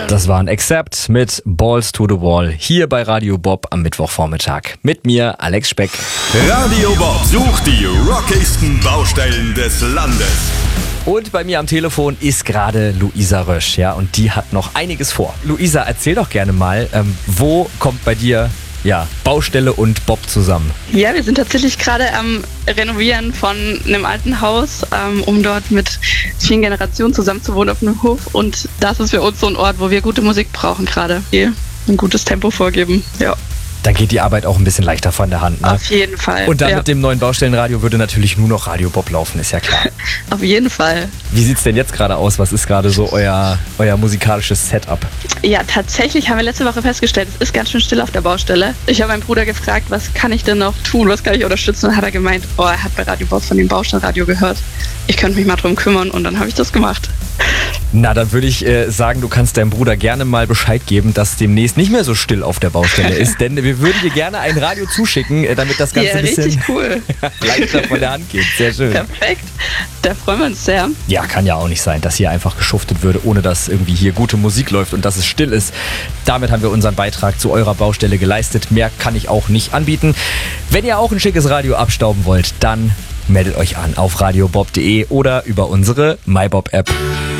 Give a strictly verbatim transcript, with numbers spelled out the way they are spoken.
Das waren Accept mit Balls to the Wall hier bei Radio Bob am Mittwochvormittag. Mit mir, Alex Speck. Radio Bob sucht die rockigsten Baustellen des Landes. Und bei mir am Telefon ist gerade Luisa Rösch, ja, und die hat noch einiges vor. Luisa, erzähl doch gerne mal, ähm, wo kommt bei dir ja, Baustelle und Bob zusammen? Ja, wir sind tatsächlich gerade am Renovieren von einem alten Haus, ähm, um dort mit vielen Generationen zusammenzuwohnen auf einem Hof. Und das ist für uns so ein Ort, wo wir gute Musik brauchen gerade. Hier ein gutes Tempo vorgeben, ja. Dann geht die Arbeit auch ein bisschen leichter von der Hand, ne? Auf jeden Fall. Und dann ja. mit dem neuen Baustellenradio würde natürlich nur noch Radio Bob laufen, ist ja klar. Auf jeden Fall. Wie sieht's denn jetzt gerade aus? Was ist gerade so euer, euer musikalisches Setup? Ja, tatsächlich haben wir letzte Woche festgestellt, es ist ganz schön still auf der Baustelle. Ich habe meinen Bruder gefragt, was kann ich denn noch tun, was kann ich unterstützen? Und dann hat er gemeint, oh, er hat bei Radio Bob von dem Baustellenradio gehört. Ich könnte mich mal drum kümmern und dann habe ich das gemacht. Na, dann würde ich äh, sagen, du kannst deinem Bruder gerne mal Bescheid geben, dass demnächst nicht mehr so still auf der Baustelle ist, denn wir würden dir gerne ein Radio zuschicken, äh, damit das Ganze ja, ein bisschen richtig cool. leichter von der Hand geht. Sehr schön. Perfekt, da freuen wir uns sehr. Ja, kann ja auch nicht sein, dass hier einfach geschuftet würde, ohne dass irgendwie hier gute Musik läuft und dass es still ist. Damit haben wir unseren Beitrag zu eurer Baustelle geleistet. Mehr kann ich auch nicht anbieten. Wenn ihr auch ein schickes Radio abstauben wollt, dann meldet euch an auf radiobob punkt de oder über unsere MyBob-App.